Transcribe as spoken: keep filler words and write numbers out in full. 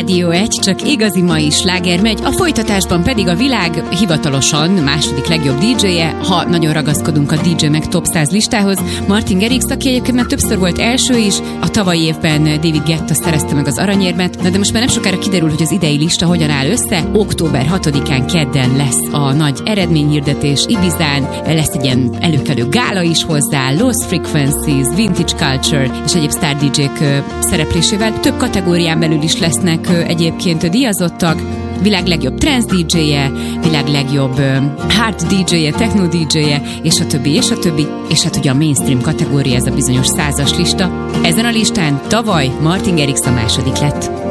Rádió egy, csak igazi mai sláger megy, a folytatásban pedig a világ hivatalosan második legjobb dé dzséje, ha nagyon ragaszkodunk a dé dzsé meg top száz listához. Martin Garrix, aki egyébként már többször volt első is, a tavalyi évben David Guetta szerezte meg az aranyérmet, na de most már nem sokára kiderül, hogy az idei lista hogyan áll össze. október hatodikán kedden lesz a nagy eredményhirdetés Ibizán, lesz egy ilyen előkelő gála is hozzá, Lost Frequencies, Vintage Culture és egyéb sztár dé dzsék szereplésével. Több kategórián belül is lesznek egyébként díjazottak, világ legjobb trance dé dzséje, világ legjobb hard dé dzséje, techno dé dzséje, és a többi, és a többi, és hát ugye a mainstream kategória, ez a bizonyos százas lista. Ezen a listán tavaly Martin Garrix a második lett.